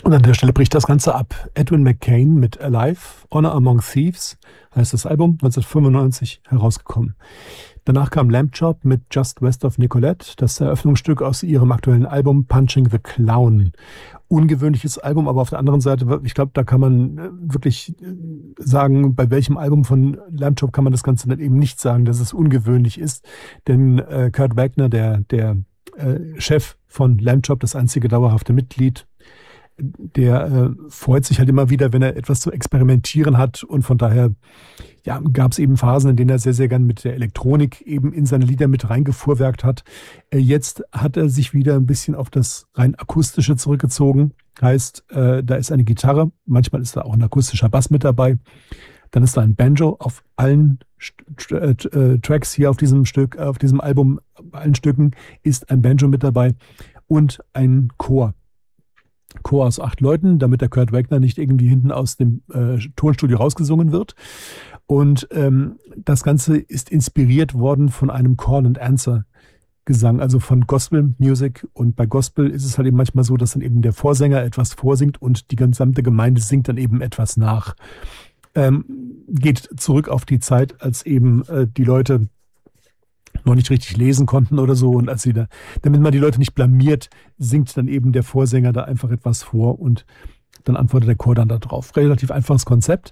Und an der Stelle bricht das Ganze ab. Edwin McCain mit Alive, Honor Among Thieves, heißt das Album, 1995 herausgekommen. Danach kam Lamb Chop mit Just West of Nicolette, das Eröffnungsstück aus ihrem aktuellen Album Punching the Clown. Ungewöhnliches Album, aber auf der anderen Seite, ich glaube, da kann man wirklich sagen, bei welchem Album von Lamb Chop kann man das Ganze dann eben nicht sagen, dass es ungewöhnlich ist. Denn Kurt Wagner, der Chef von Lamb Chop, das einzige dauerhafte Mitglied, der freut sich halt immer wieder, wenn er etwas zu experimentieren hat, und von daher gab es eben Phasen, in denen er sehr, sehr gern mit der Elektronik eben in seine Lieder mit reingefuhrwerkt hat. Jetzt hat er sich wieder ein bisschen auf das rein Akustische zurückgezogen. Heißt, da ist eine Gitarre, manchmal ist da auch ein akustischer Bass mit dabei. Dann ist da ein Banjo auf allen Tracks hier auf diesem Stück, auf diesem Album, bei allen Stücken ist ein Banjo mit dabei und ein Chor. Chor aus 8 Leuten, damit der Kurt Wagner nicht irgendwie hinten aus dem Tonstudio rausgesungen wird. Und das Ganze ist inspiriert worden von einem Call-and-Answer-Gesang, also von Gospel-Music. Und bei Gospel ist es halt eben manchmal so, dass dann eben der Vorsänger etwas vorsingt und die gesamte Gemeinde singt dann eben etwas nach. Geht zurück auf die Zeit, als eben die Leute noch nicht richtig lesen konnten oder so, und damit man die Leute nicht blamiert, singt dann eben der Vorsänger da einfach etwas vor und dann antwortet der Chor dann da drauf. Relativ einfaches Konzept.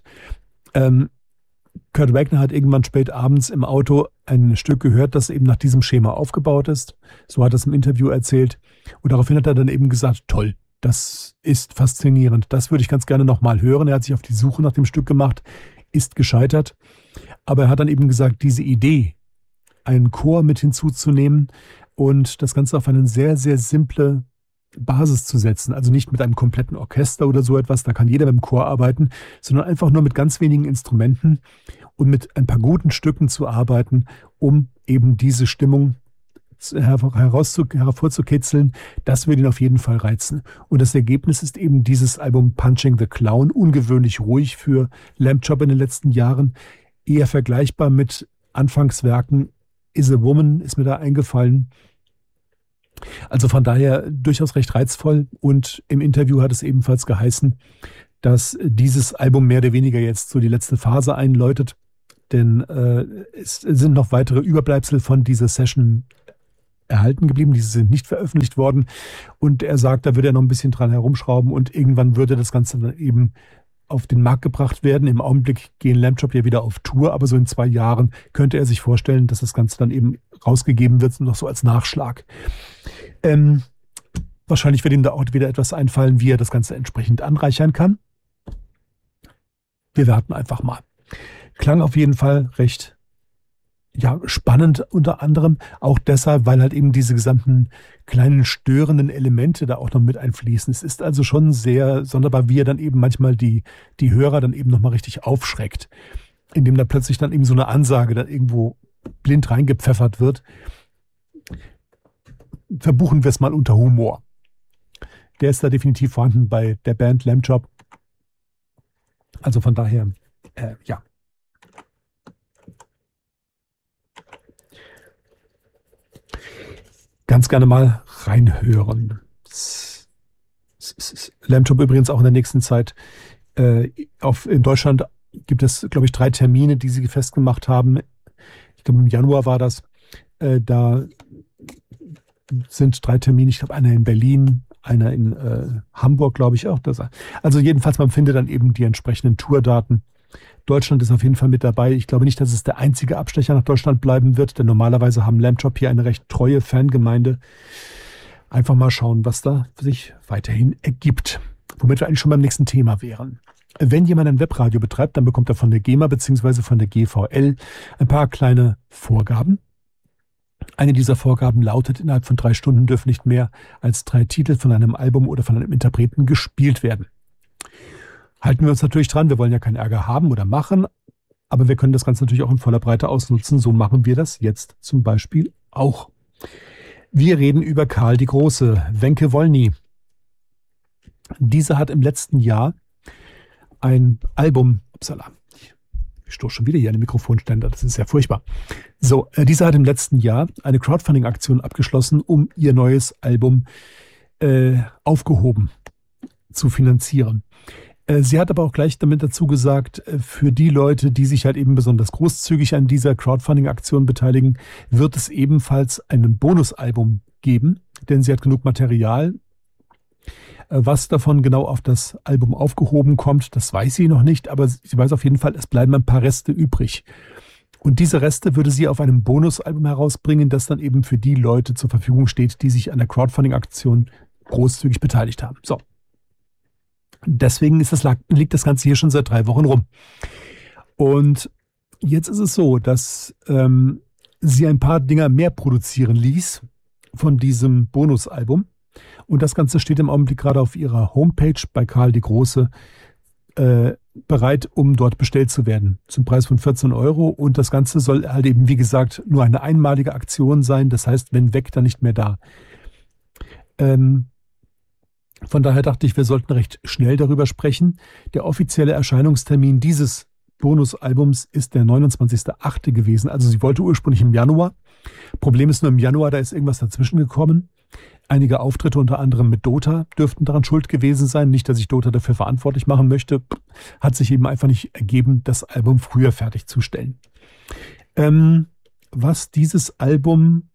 Kurt Wagner hat irgendwann spät abends im Auto ein Stück gehört, das eben nach diesem Schema aufgebaut ist. So hat er es im Interview erzählt. Und daraufhin hat er dann eben gesagt, toll, das ist faszinierend. Das würde ich ganz gerne nochmal hören. Er hat sich auf die Suche nach dem Stück gemacht, ist gescheitert. Aber er hat dann eben gesagt, diese Idee, einen Chor mit hinzuzunehmen und das Ganze auf eine sehr, sehr simple Basis zu setzen. Also nicht mit einem kompletten Orchester oder so etwas, da kann jeder mit dem Chor arbeiten, sondern einfach nur mit ganz wenigen Instrumenten und mit ein paar guten Stücken zu arbeiten, um eben diese Stimmung hervorzukitzeln. Das würde ihn auf jeden Fall reizen. Und das Ergebnis ist eben dieses Album Punching the Clown, ungewöhnlich ruhig für Lamb Chop in den letzten Jahren, eher vergleichbar mit Anfangswerken. Is a Woman ist mir da eingefallen. Also von daher durchaus recht reizvoll, und im Interview hat es ebenfalls geheißen, dass dieses Album mehr oder weniger jetzt so die letzte Phase einläutet, denn es sind noch weitere Überbleibsel von dieser Session erhalten geblieben, diese sind nicht veröffentlicht worden, und er sagt, da würde er noch ein bisschen dran herumschrauben und irgendwann würde das Ganze dann eben auf den Markt gebracht werden. Im Augenblick gehen Lamb Chop ja wieder auf Tour, aber so in 2 Jahren könnte er sich vorstellen, dass das Ganze dann eben rausgegeben wird, noch so als Nachschlag. Wahrscheinlich wird ihm da auch wieder etwas einfallen, wie er das Ganze entsprechend anreichern kann. Wir warten einfach mal. Klang auf jeden Fall recht spannend, unter anderem auch deshalb, weil halt eben diese gesamten kleinen störenden Elemente da auch noch mit einfließen. Es ist also schon sehr sonderbar, wie er dann eben manchmal die Hörer dann eben nochmal richtig aufschreckt, indem da plötzlich dann eben so eine Ansage dann irgendwo blind reingepfeffert wird. Verbuchen wir es mal unter Humor. Der ist da definitiv vorhanden bei der Band Lamb Chop. Also von daher, ganz gerne mal reinhören. Lamb Chop übrigens auch in der nächsten Zeit. In Deutschland gibt es, glaube ich, 3 Termine, die sie festgemacht haben. Ich glaube, im Januar war das. Da sind 3 Termine. Ich glaube, einer in Berlin, einer in Hamburg, glaube ich auch. Also jedenfalls, man findet dann eben die entsprechenden Tourdaten. Deutschland ist auf jeden Fall mit dabei. Ich glaube nicht, dass es der einzige Abstecher nach Deutschland bleiben wird, denn normalerweise haben Lamb Chop hier eine recht treue Fangemeinde. Einfach mal schauen, was da sich weiterhin ergibt. Womit wir eigentlich schon beim nächsten Thema wären. Wenn jemand ein Webradio betreibt, dann bekommt er von der GEMA bzw. von der GVL ein paar kleine Vorgaben. Eine dieser Vorgaben lautet, innerhalb von 3 Stunden dürfen nicht mehr als 3 Titel von einem Album oder von einem Interpreten gespielt werden. Halten wir uns natürlich dran, wir wollen ja keinen Ärger haben oder machen, aber wir können das Ganze natürlich auch in voller Breite ausnutzen. So machen wir das jetzt zum Beispiel auch. Wir reden über Karl die Große, Wenke Wolny. Diese hat im letzten Jahr ein Album, ich stoße schon wieder hier an den Mikrofonständer, das ist ja furchtbar. So, diese hat im letzten Jahr eine Crowdfunding-Aktion abgeschlossen, um ihr neues Album aufgehoben zu finanzieren. Sie hat aber auch gleich damit dazu gesagt, für die Leute, die sich halt eben besonders großzügig an dieser Crowdfunding-Aktion beteiligen, wird es ebenfalls ein Bonusalbum geben, denn sie hat genug Material. Was davon genau auf das Album aufgehoben kommt, das weiß sie noch nicht, aber sie weiß auf jeden Fall, es bleiben ein paar Reste übrig. Und diese Reste würde sie auf einem Bonusalbum herausbringen, das dann eben für die Leute zur Verfügung steht, die sich an der Crowdfunding-Aktion großzügig beteiligt haben. So. Deswegen liegt das Ganze hier schon seit 3 Wochen rum. Und jetzt ist es so, dass sie ein paar Dinger mehr produzieren ließ von diesem Bonusalbum. Und das Ganze steht im Augenblick gerade auf ihrer Homepage bei Karl die Große bereit, um dort bestellt zu werden. Zum Preis von 14 Euro. Und das Ganze soll halt eben, wie gesagt, nur eine einmalige Aktion sein. Das heißt, wenn weg, dann nicht mehr da. Von daher dachte ich, wir sollten recht schnell darüber sprechen. Der offizielle Erscheinungstermin dieses Bonusalbums ist der 29.08. gewesen. Also sie wollte ursprünglich im Januar. Problem ist nur im Januar, da ist irgendwas dazwischen gekommen. Einige Auftritte, unter anderem mit Dota, dürften daran schuld gewesen sein. Nicht, dass ich Dota dafür verantwortlich machen möchte. Hat sich eben einfach nicht ergeben, das Album früher fertigzustellen. Was dieses Album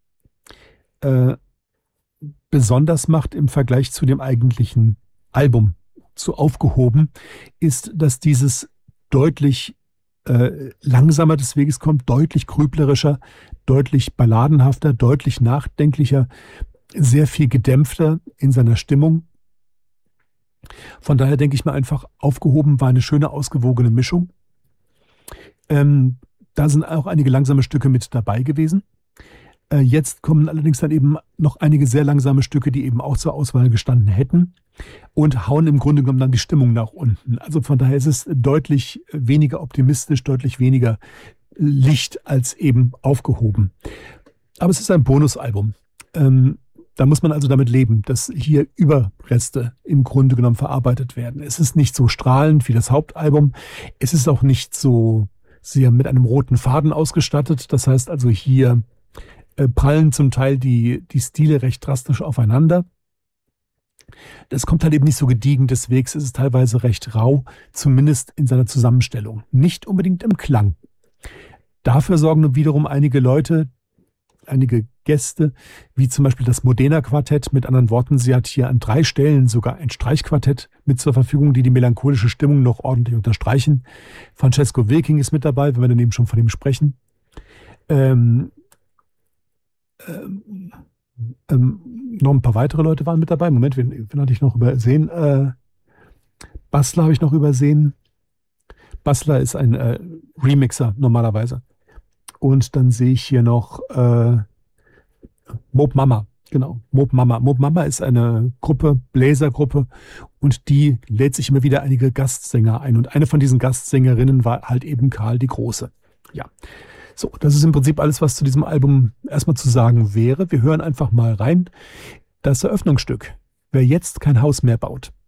besonders macht im Vergleich zu dem eigentlichen Album, zu aufgehoben, ist, dass dieses deutlich langsamer des Weges kommt, deutlich grüblerischer, deutlich balladenhafter, deutlich nachdenklicher, sehr viel gedämpfter in seiner Stimmung. Von daher denke ich mal einfach, aufgehoben war eine schöne, ausgewogene Mischung. Da sind auch einige langsame Stücke mit dabei gewesen. Jetzt kommen allerdings dann eben noch einige sehr langsame Stücke, die eben auch zur Auswahl gestanden hätten und hauen im Grunde genommen dann die Stimmung nach unten. Also von daher ist es deutlich weniger optimistisch, deutlich weniger Licht als eben aufgehoben. Aber es ist ein Bonusalbum. Da muss man also damit leben, dass hier Überreste im Grunde genommen verarbeitet werden. Es ist nicht so strahlend wie das Hauptalbum. Es ist auch nicht so sehr mit einem roten Faden ausgestattet. Das heißt also, hier prallen zum Teil die Stile recht drastisch aufeinander. Das kommt halt eben nicht so gediegen, deswegen ist es teilweise recht rau, zumindest in seiner Zusammenstellung. Nicht unbedingt im Klang. Dafür sorgen wiederum einige Leute, einige Gäste, wie zum Beispiel das Modena Quartett. Mit anderen Worten, sie hat hier an 3 Stellen sogar ein Streichquartett mit zur Verfügung, die melancholische Stimmung noch ordentlich unterstreichen. Francesco Wilking ist mit dabei, wenn wir dann eben schon von ihm sprechen. Noch ein paar weitere Leute waren mit dabei. Moment, wen hatte ich noch übersehen? Bassler habe ich noch übersehen. Bassler ist ein Remixer normalerweise. Und dann sehe ich hier noch Mob Mama. Genau, Mob Mama. Mob Mama ist eine Gruppe, Bläsergruppe, und die lädt sich immer wieder einige Gastsänger ein. Und eine von diesen Gastsängerinnen war halt eben Karl die Große. Ja. So, das ist im Prinzip alles, was zu diesem Album erstmal zu sagen wäre. Wir hören einfach mal rein. Das Eröffnungsstück. Wer jetzt kein Haus mehr baut.